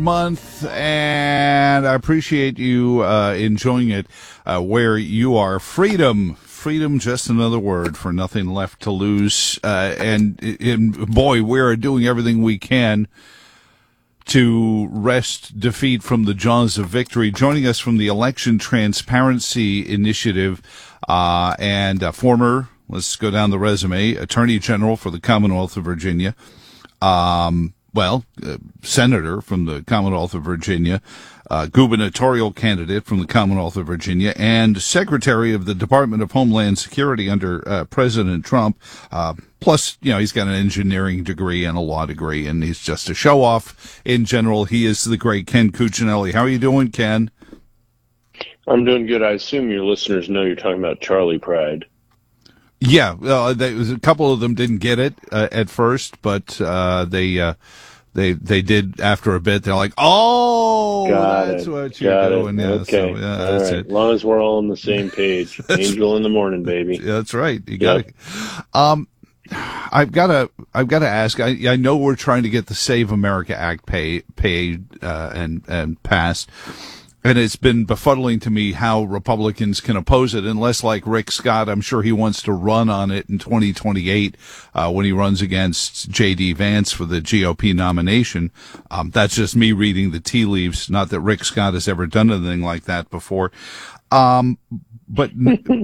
month, and I appreciate you enjoying it where you are. Freedom, just another word for nothing left to lose. And boy, we are doing everything we can to wrest defeat from the jaws of victory. Joining us from the Election Transparency Initiative and former, let's go down the resume, Attorney General for the Commonwealth of Virginia, Senator from the Commonwealth of Virginia, gubernatorial candidate from the Commonwealth of Virginia, and Secretary of the Department of Homeland Security under President Trump. Plus, he's got an engineering degree and a law degree, and he's just a show-off in general. He is the great Ken Cuccinelli. How are you doing, Ken? I'm doing good. I assume your listeners know you're talking about Charlie Pride. Yeah, a couple of them didn't get it at first, but they did after a bit. They're like, "Oh, that's what you're doing." Yeah, okay, so, that's right. it. As long as we're all on the same page, Angel in the morning, baby. Yeah, that's right. You got it. I've got to ask. I know we're trying to get the Save America Act paid and passed. And it's been befuddling to me how Republicans can oppose it, unless, like Rick Scott, I'm sure he wants to run on it in 2028 when he runs against J.D. Vance for the GOP nomination. That's just me reading the tea leaves. Not that Rick Scott has ever done anything like that before. But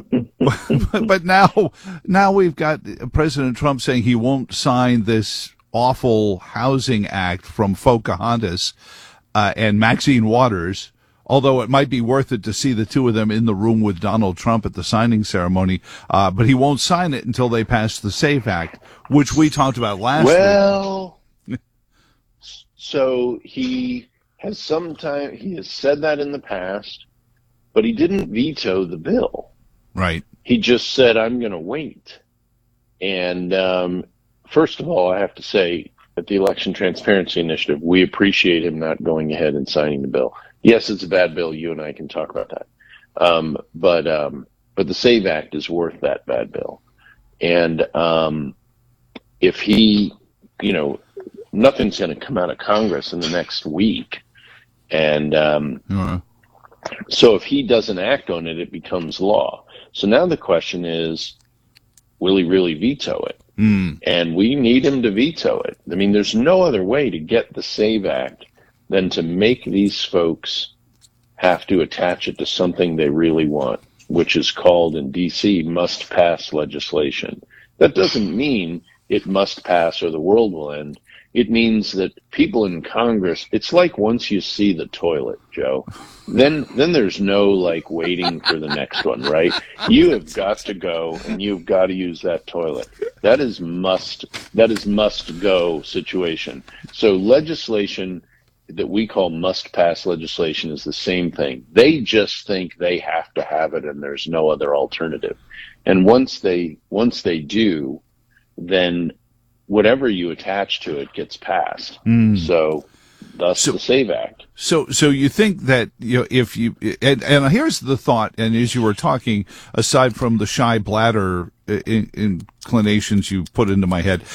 now we've got President Trump saying he won't sign this awful housing act from Pocahontas and Maxine Waters. Although it might be worth it to see the two of them in the room with Donald Trump at the signing ceremony, but he won't sign it until they pass the SAFE Act, which we talked about last week. So he has said that in the past, but he didn't veto the bill. Right. He just said, I'm going to wait. And first of all, I have to say, at the Election Transparency Initiative, we appreciate him not going ahead and signing the bill. Yes, it's a bad bill. You and I can talk about that. But the SAVE Act is worth that bad bill. And if he, nothing's going to come out of Congress in the next week. And so if he doesn't act on it, it becomes law. So now the question is, will he really veto it? And we need him to veto it. I mean, there's no other way to get the SAVE Act than to make these folks have to attach it to something they really want, which is called in D.C. must-pass legislation. That doesn't mean it must pass or the world will end. It means that people in Congress, it's like once you see the toilet, Joe, then there's no waiting for the next one, right? You have got to go and you've got to use that toilet. That is must go situation. So legislation that we call must-pass legislation is the same thing. They just think they have to have it and there's no other alternative. And once they do, then whatever you attach to it gets passed. So thus the SAVE Act. So you think that, if you, and here's the thought, and as you were talking, aside from the shy bladder inclinations you put into my head,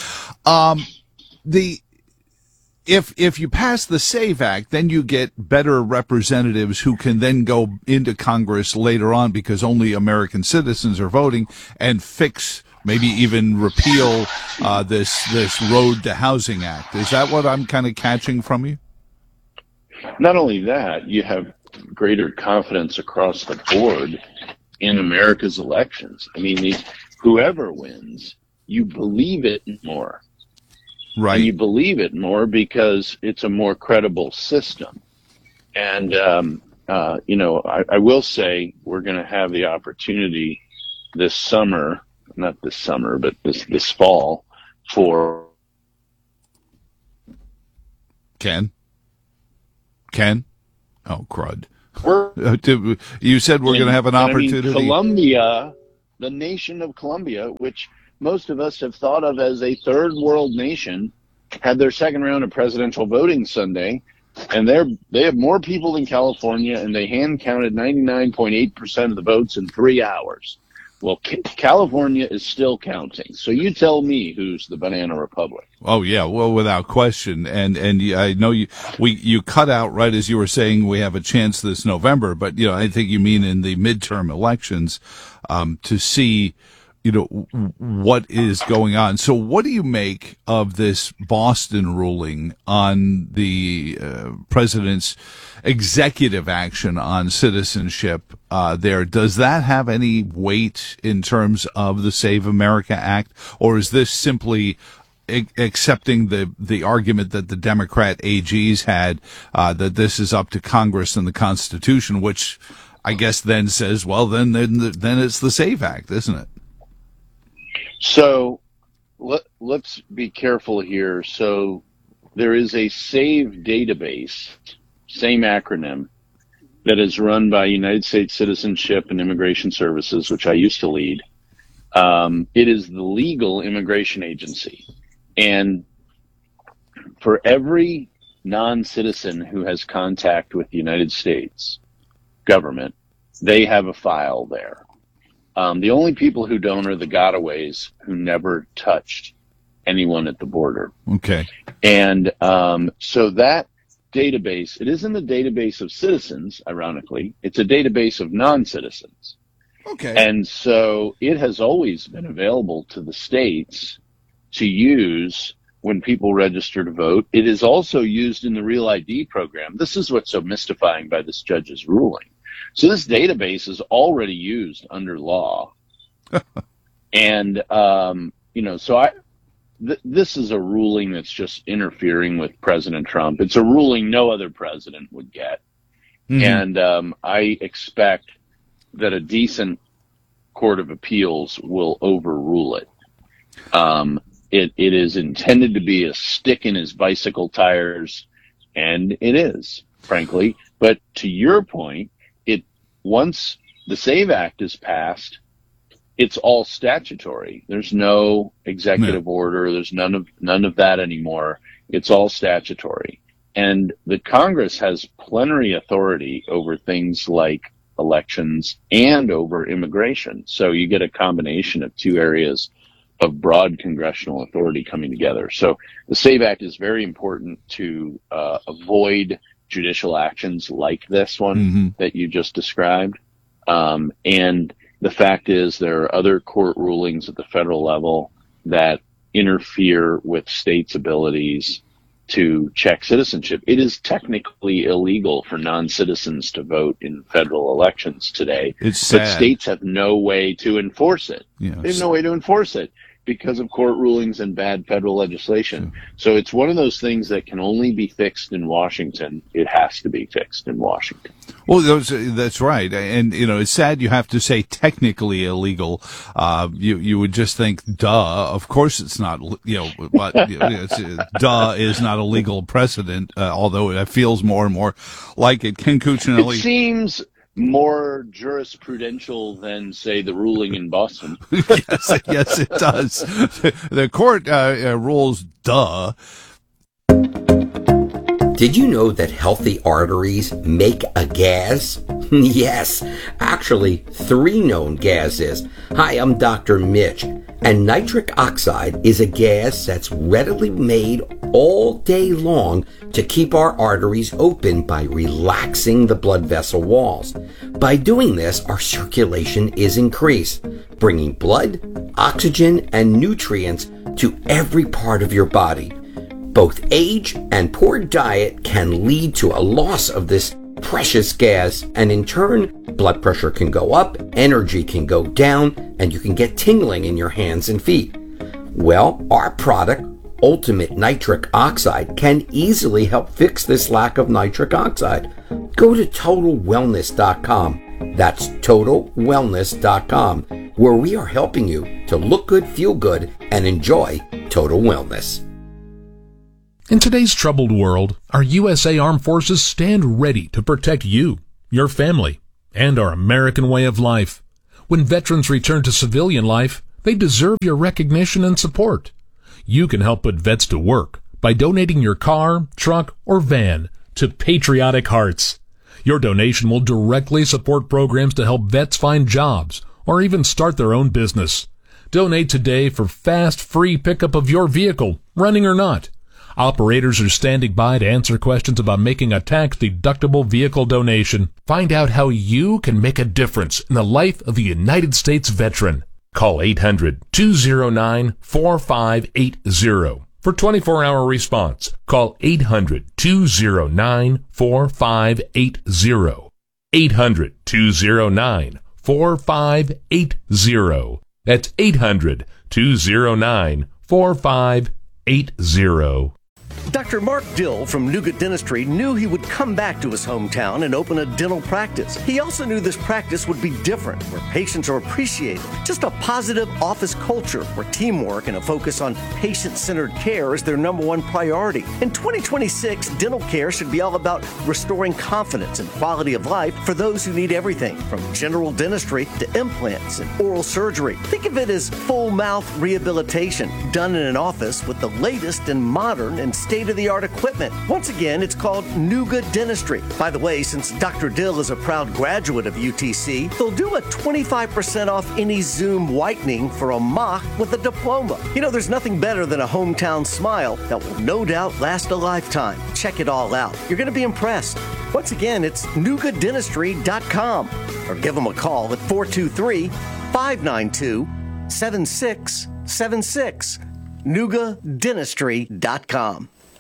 If you pass the SAVE Act, then you get better representatives who can then go into Congress later on because only American citizens are voting and fix, maybe even repeal this Road to Housing Act. Is that what I'm kind of catching from you? Not only that, you have greater confidence across the board in America's elections. I mean, whoever wins, you believe it more. Right. And you believe it more because it's a more credible system. And, I will say we're going to have the opportunity this summer, not this summer, but this fall for Ken? Oh, crud. You said we're going to have an opportunity. Colombia, the nation of Colombia, which most of us have thought of as a third world nation, had their second round of presidential voting Sunday, and they have more people than California, and they hand counted 99.8% of the votes in 3 hours. Well, California is still counting. So you tell me who's the banana republic. Oh yeah, well, without question. And I know you cut out right as you were saying we have a chance this November, but I think you mean in the midterm elections, to see, what is going on. So what do you make of this Boston ruling on the president's executive action on citizenship there? Does that have any weight in terms of the Save America Act, or is this simply accepting the argument that the Democrat AGs had, that this is up to Congress and the Constitution, which I guess then says, well, then it's the SAVE Act, isn't it? So let's be careful here. So there is a SAVE database, same acronym, that is run by United States Citizenship and Immigration Services, which I used to lead. It is the legal immigration agency. And for every non-citizen who has contact with the United States government, they have a file there. The only people who don't are the gotaways who never touched anyone at the border. Okay. And so that database, it isn't a database of citizens, ironically. It's a database of non-citizens. Okay. And so it has always been available to the states to use when people register to vote. It is also used in the Real ID program. This is what's so mystifying by this judge's ruling. So this database is already used under law. And, this is a ruling that's just interfering with President Trump. It's a ruling no other president would get. Mm-hmm. And I expect that a decent court of appeals will overrule it. It is intended to be a stick in his bicycle tires, and it is, frankly. But to your point, once the SAVE Act is passed, it's all statutory. There's no executive order. There's none of that anymore. It's all statutory. And the Congress has plenary authority over things like elections and over immigration. So you get a combination of two areas of broad congressional authority coming together. So the SAVE Act is very important to avoid judicial actions like this one that you just described. And the fact is there are other court rulings at the federal level that interfere with states' abilities to check citizenship. It is technically illegal for non-citizens to vote in federal elections today. It's sad. But states have no way to enforce it. Yeah, they have no way to enforce it because of court rulings and bad federal legislation. So it's one of those things that can only be fixed in Washington. It has to be fixed in Washington. Well, that's right. And, it's sad you have to say technically illegal. You would just think, duh, of course it's not, but duh is not a legal precedent, although it feels more and more like it. Ken Cuccinelli. It seems more jurisprudential than, say, the ruling in Boston. Yes, it does. The court rules, duh. Did you know that healthy arteries make a gas? Yes, actually 3 known gases. Hi, I'm Dr. Mitch, and nitric oxide is a gas that's readily made all day long to keep our arteries open by relaxing the blood vessel walls. By doing this, our circulation is increased, bringing blood, oxygen, and nutrients to every part of your body. Both age and poor diet can lead to a loss of this precious gas, and in turn, blood pressure can go up, energy can go down, and you can get tingling in your hands and feet. Well, our product, Ultimate Nitric Oxide, can easily help fix this lack of nitric oxide. Go to TotalWellness.com. That's TotalWellness.com, where we are helping you to look good, feel good, and enjoy total wellness. In today's troubled world, our USA Armed Forces stand ready to protect you, your family, and our American way of life. When veterans return to civilian life, they deserve your recognition and support. You can help put vets to work by donating your car, truck, or van to Patriotic Hearts. Your donation will directly support programs to help vets find jobs or even start their own business. Donate today for fast, free pickup of your vehicle, running or not. Operators are standing by to answer questions about making a tax-deductible vehicle donation. Find out how you can make a difference in the life of a United States veteran. Call 800-209-4580 for 24-hour response. Call 800-209-4580. 800-209-4580. That's 800-209-4580. Dr. Mark Dill from Nuga Dentistry knew he would come back to his hometown and open a dental practice. He also knew this practice would be different, where patients are appreciated. Just a positive office culture where teamwork and a focus on patient-centered care is their number one priority. In 2026, dental care should be all about restoring confidence and quality of life for those who need everything from general dentistry to implants and oral surgery. Think of it as full mouth rehabilitation done in an office with the latest and modern and state-of-the-art equipment. Once again, it's called Nuga Dentistry. By the way, since Dr. Dill is a proud graduate of UTC, they'll do a 25% off any Zoom whitening for a mock with a diploma. You know, there's nothing better than a hometown smile that will no doubt last a lifetime. Check it all out. You're going to be impressed. Once again, it's NugaDentistry.com or give them a call at 423-592-7676. NugaDentistry.com.